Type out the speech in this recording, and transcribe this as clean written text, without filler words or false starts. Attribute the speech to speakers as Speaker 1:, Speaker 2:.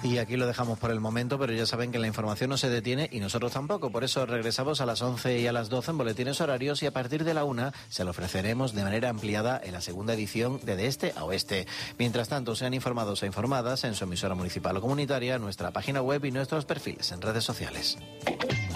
Speaker 1: Y aquí lo dejamos por el momento, pero ya saben que la información no se detiene y nosotros tampoco. Por eso regresamos a las 11 y a las 12 en boletines horarios y a partir de la 1 se lo ofreceremos de manera ampliada en la segunda edición de Este a Oeste. Mientras tanto, sean informados e informadas en su emisora municipal o comunitaria, nuestra página web y nuestros perfiles en redes sociales.